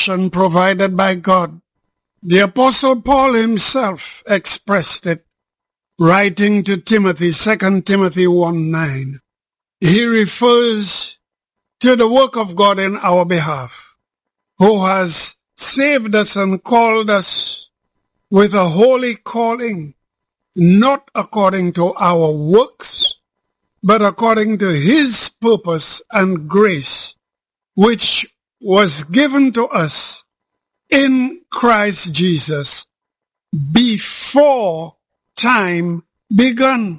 salvation provided by God. The Apostle Paul himself expressed it, writing to Timothy, 2 Timothy 1:9. He refers to the work of God in our behalf, who has saved us and called us with a holy calling, not according to our works, but according to his purpose and grace, which was given to us in Christ Jesus before time began.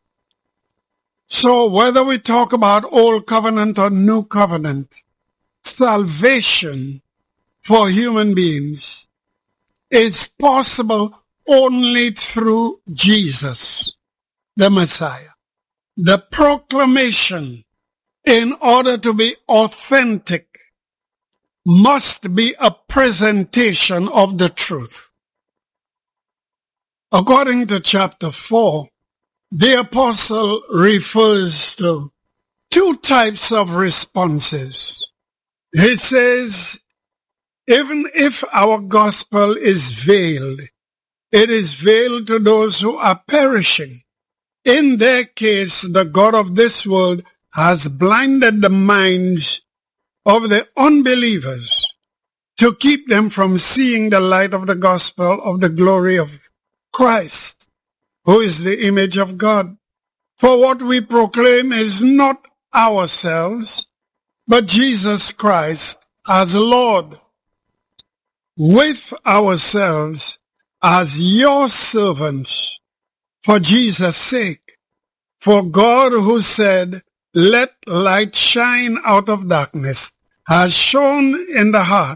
So whether we talk about Old Covenant or New Covenant, salvation for human beings is possible only through Jesus, the Messiah. The proclamation, in order to be authentic, must be a presentation of the truth. According to chapter 4, the apostle refers to two types of responses. He says, even if our gospel is veiled, it is veiled to those who are perishing. In their case, the God of this world has blinded the minds of the unbelievers to keep them from seeing the light of the gospel of the glory of Christ, who is the image of God. For what we proclaim is not ourselves, but Jesus Christ as Lord, with ourselves as your servants for Jesus' sake. For God, who said, "Let light shine out of darkness," has shone in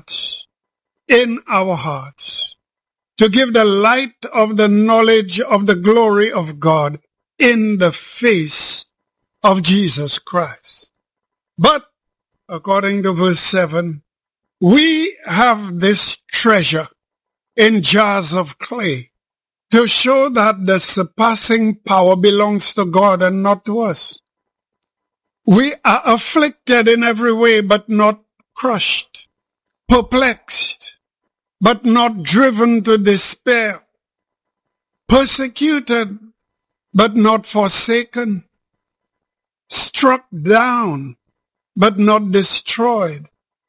our hearts, to give the light of the knowledge of the glory of God in the face of Jesus Christ. But, according to verse 7, we have this treasure in jars of clay, to show that the surpassing power belongs to God and not to us. We are afflicted in every way, but not crushed, perplexed, but not driven to despair, persecuted, but not forsaken, struck down, but not destroyed,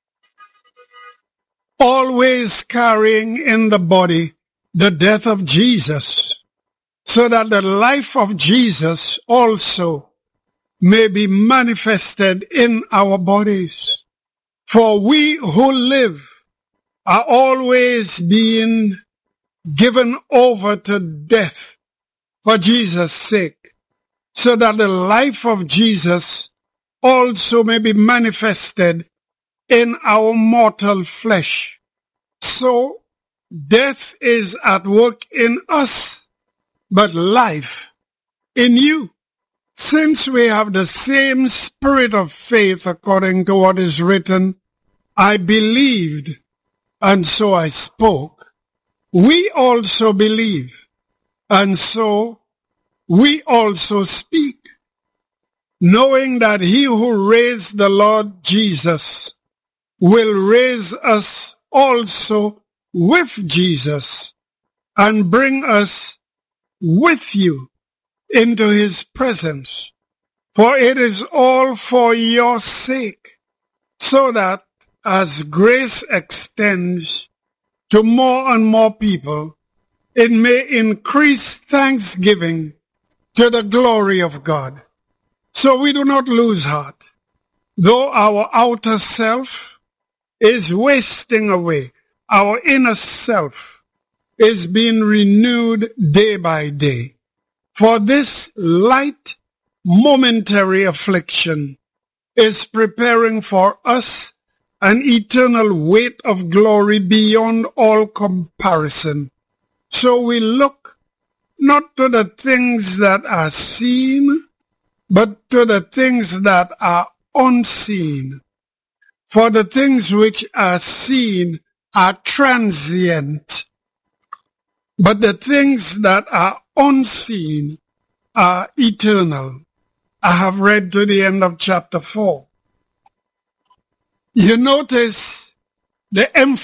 always carrying in the body the death of Jesus, so that the life of Jesus also may be manifested in our bodies. For we who live are always being given over to death for Jesus' sake, so that the life of Jesus also may be manifested in our mortal flesh. So, death is at work in us, but life in you. Since we have the same spirit of faith, according to what is written, "I believed, and so I spoke," we also believe, and so we also speak, knowing that he who raised the Lord Jesus will raise us also with Jesus and bring us with you into his presence. For it is all for your sake, so that as grace extends to more and more people, it may increase thanksgiving to the glory of God. So we do not lose heart, though our outer self is wasting away. Our inner self is being renewed day by day. For this light, momentary affliction is preparing for us an eternal weight of glory beyond all comparison. So we look not to the things that are seen, but to the things that are unseen. For the things which are seen are transient, but the things that are unseen are eternal. I have read to the end of chapter 4. You notice the emphasis